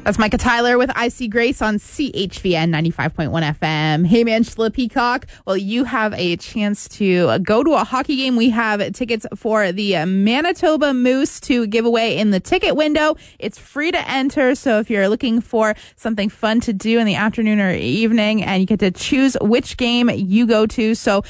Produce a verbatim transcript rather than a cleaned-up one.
That's Micah Tyler with I See Grace on C H V N ninety-five point one F M. Hey, Angela Peacock. Well, you have a chance to go to a hockey game. We have tickets for the Manitoba Moose to give away in the ticket window. It's free to enter, so if you're looking for something fun to do in the afternoon or evening, and you get to choose which game you go to. So